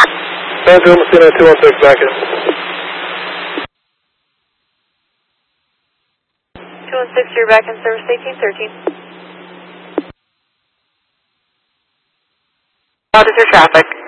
San Antonio Messina 216 back in. 216, you're back in service 1813. Roger, traffic.